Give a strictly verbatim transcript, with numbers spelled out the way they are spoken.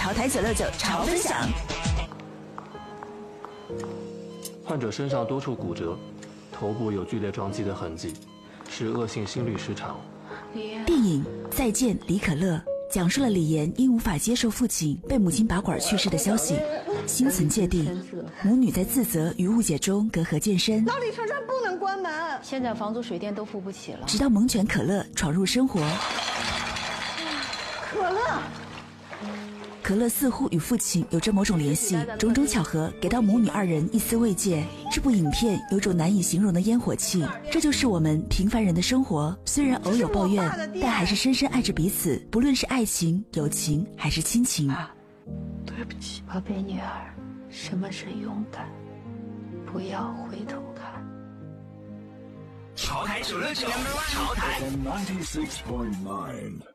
潮台九六九潮分享。 患者身上多处骨折，头部有剧烈撞击的痕迹，是恶性心律失常。 电影《再见，李可乐》讲述了李岩因无法接受父亲被母亲拔管去世的消息，心存芥蒂，母女在自责与误解中隔河渐深。 老李车站不能关门， 现在房租水电都付不起了。 直到猛犬可乐闯入生活， 可乐。 可乐似乎与父亲有着某种联系，种种巧合给到母女二人一丝慰藉。这部影片有种难以形容的烟火气，这就是我们平凡人的生活。虽然偶有抱怨，但还是深深爱着彼此，不论是爱情、友情还是亲情。 啊，对不起，宝贝女儿，什么是勇敢？不要回头看。 潮台九六九，潮台九十六点九。